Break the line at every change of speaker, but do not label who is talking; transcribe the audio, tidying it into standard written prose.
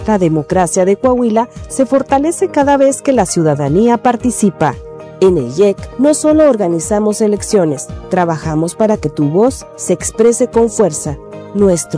La democracia de Coahuila se fortalece cada vez que la ciudadanía participa. En el IEC no solo organizamos elecciones, trabajamos para que tu voz se exprese con fuerza. Nuestro